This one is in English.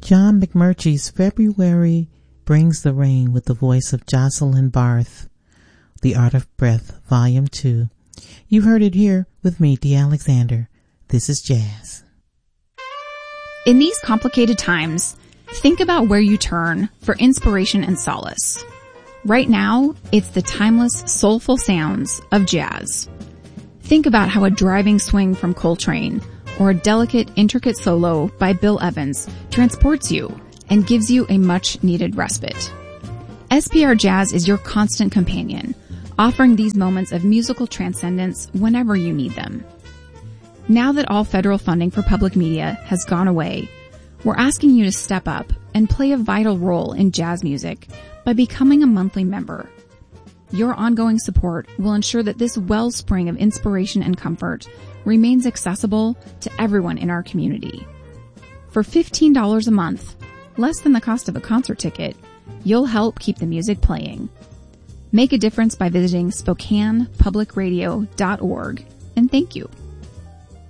John McMurtry's February Brings the Rain with the voice of Jocelyn Barth. The Art of Breath, Volume 2. You heard it here with me, Dee Alexander. This is Jazz. In these complicated times, think about where you turn for inspiration and solace. Right now, it's the timeless, soulful sounds of jazz. Think about how a driving swing from Coltrane or a delicate, intricate solo by Bill Evans transports you and gives you a much-needed respite. SPR Jazz is your constant companion, offering these moments of musical transcendence whenever you need them. Now that all federal funding for public media has gone away, we're asking you to step up and play a vital role in jazz music by becoming a monthly member. Your ongoing support will ensure that this wellspring of inspiration and comfort remains accessible to everyone in our community. For $15 a month, less than the cost of a concert ticket, you'll help keep the music playing. Make a difference by visiting SpokanePublicRadio.org, and thank you.